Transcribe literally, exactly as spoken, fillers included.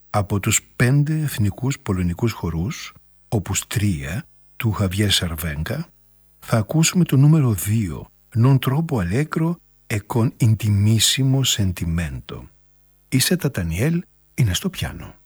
Από τους πέντε εθνικούς πολωνικούς χορούς, opus τρία, του Χαβιέρ Σαρβέγκα, θα ακούσουμε το νούμερο δύο, Non troppo allegro e con intimissimo sentimento. Η Σέτα Τανιέλ είναι στο πιάνο.